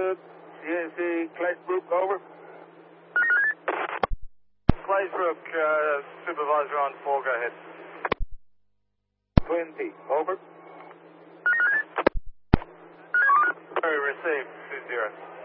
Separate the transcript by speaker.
Speaker 1: CNC Claysbrook, over.
Speaker 2: Claysbrook, supervisor on 4, go ahead.
Speaker 1: 20, over.
Speaker 2: Received, 20.